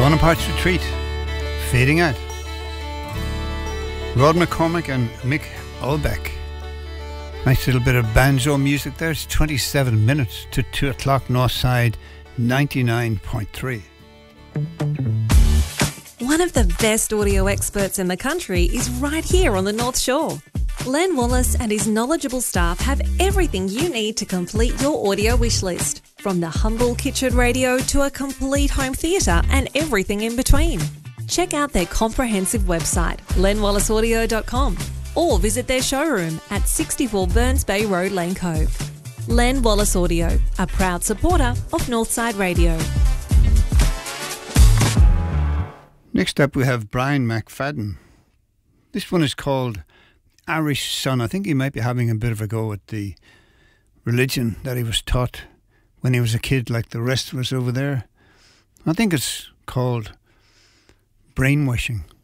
Bonaparte's Retreat, fading out. Rod McCormick and Mick Ulbeck. Nice little bit of banjo music there. It's 27 minutes to 2 o'clock, Northside 99.3. One of the best audio experts in the country is right here on the North Shore. Len Wallace and his knowledgeable staff have everything you need to complete your audio wish list, from the humble kitchen radio to a complete home theatre and everything in between. Check out their comprehensive website, lenwallaceaudio.com, or visit their showroom at 64 Burns Bay Road, Lane Cove. Len Wallace Audio, a proud supporter of Northside Radio. Next up we have Brian McFadden. This one is called Irish Son. I think he might be having a bit of a go at the religion that he was taught when he was a kid, like the rest of us over there. I think it's called brainwashing.